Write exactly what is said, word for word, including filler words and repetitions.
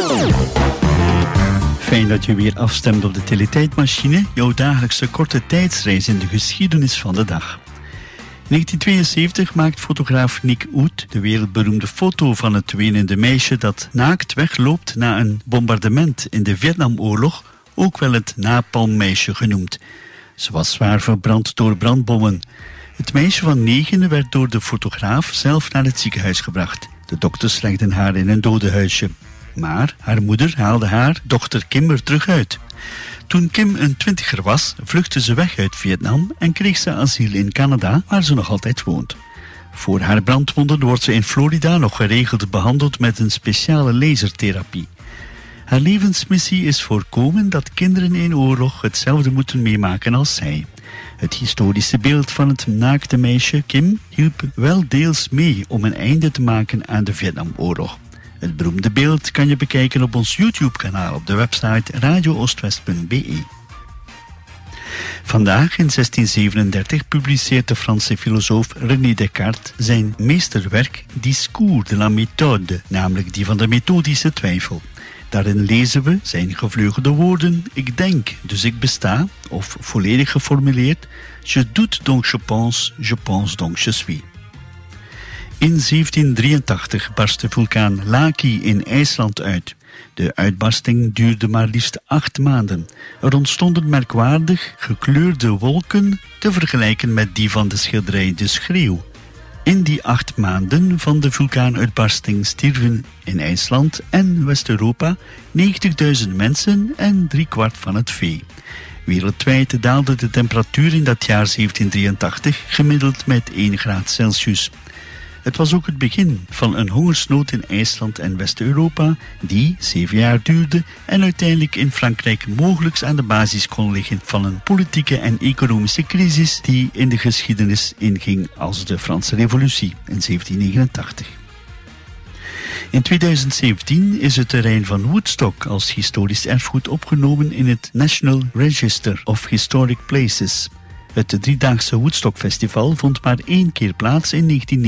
Fijn dat je weer afstemt op de teletijdmachine, jouw dagelijkse korte tijdsreis in de geschiedenis van de dag. In negentien tweeënzeventig maakt fotograaf Nick Ut de wereldberoemde foto van het wenende meisje dat naakt wegloopt na een bombardement in de Vietnamoorlog, ook wel het napalmmeisje genoemd. Ze was zwaar verbrand door brandbommen. Het meisje van negen werd door de fotograaf zelf naar het ziekenhuis gebracht. De dokters legden haar in een dodenhuisje. Maar haar moeder haalde haar dochter Kim er terug uit. Toen Kim een twintiger was, vluchtte ze weg uit Vietnam en kreeg ze asiel in Canada, waar ze nog altijd woont. Voor haar brandwonden wordt ze in Florida nog geregeld behandeld met een speciale lasertherapie. Haar levensmissie is voorkomen dat kinderen in oorlog hetzelfde moeten meemaken als zij. Het historische beeld van het naakte meisje Kim hielp wel deels mee om een einde te maken aan de Vietnamoorlog. Het beroemde beeld kan je bekijken op ons YouTube-kanaal op de website radio oostwest punt b e. Vandaag in zestien zevenendertig publiceert de Franse filosoof René Descartes zijn meesterwerk Discours de la méthode, namelijk die van de methodische twijfel. Daarin lezen we zijn gevleugelde woorden: ik denk, dus ik besta, of volledig geformuleerd: je doute donc je pense, je pense donc je suis. In zeventien drieëntachtig barst de vulkaan Laki in IJsland uit. De uitbarsting duurde maar liefst acht maanden. Er ontstonden merkwaardig gekleurde wolken te vergelijken met die van de schilderij De Schreeuw. In die acht maanden van de vulkaanuitbarsting stierven in IJsland en West-Europa negentigduizend mensen en driekwart van het vee. Wereldwijd daalde de temperatuur in dat jaar zeventien drieëntachtig gemiddeld met één graad Celsius. Het was ook het begin van een hongersnood in IJsland en West-Europa die zeven jaar duurde en uiteindelijk in Frankrijk mogelijk aan de basis kon liggen van een politieke en economische crisis die in de geschiedenis inging als de Franse Revolutie in zeventien negenentachtig. In tweeduizend zeventien is het terrein van Woodstock als historisch erfgoed opgenomen in het National Register of Historic Places. Het driedaagse Woodstock Festival vond maar één keer plaats in negentien